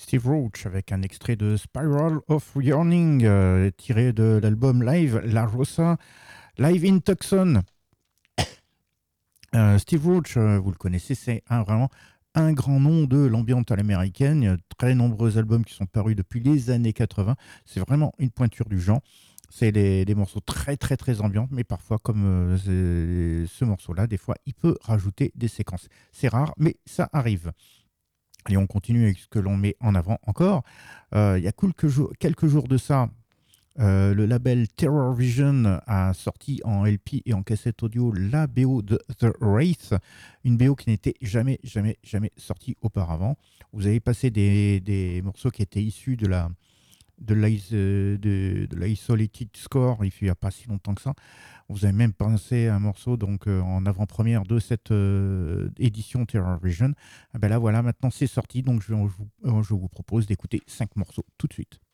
Steve Roach avec un extrait de Spiral of Yearning tiré de l'album live La Rosa, live in Tucson. Steve Roach, vous le connaissez, c'est vraiment un grand nom de l'ambiance à l'américaine. Il y a très nombreux albums qui sont parus depuis les années 80. C'est vraiment une pointure du genre. C'est des morceaux très très très ambiants, mais parfois comme ce morceau-là, des fois il peut rajouter des séquences. C'est rare, mais ça arrive. Et on continue avec ce que l'on met en avant encore. Il y a quelques jours de ça, le label Terror Vision a sorti en LP et en cassette audio la BO de The Wraith, une BO qui n'était jamais sortie auparavant. Vous avez passé des morceaux qui étaient issus de l'Isolated Score il n'y a pas si longtemps que ça. Vous avez même pensé à un morceau donc, en avant-première de cette édition Terror Vision. Ah ben là, voilà, maintenant c'est sorti, donc je vous propose d'écouter 5 morceaux tout de suite.